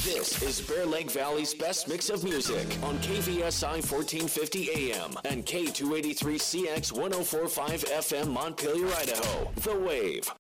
This is Bear Lake Valley's best mix of music on KVSI 1450 AM and K283CX 1045 FM Montpelier, Idaho. The Wave.